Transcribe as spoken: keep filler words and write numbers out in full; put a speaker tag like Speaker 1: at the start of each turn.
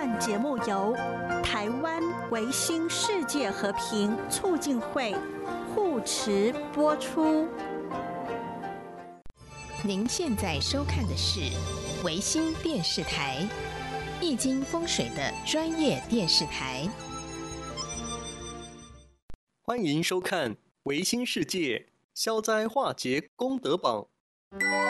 Speaker 1: 段节目由台湾维新世界和平促进会护持播出。
Speaker 2: 您现在收看的是维新电视台，易经风水的专业电视台。
Speaker 3: 欢迎收看维新世界消灾化解功德榜。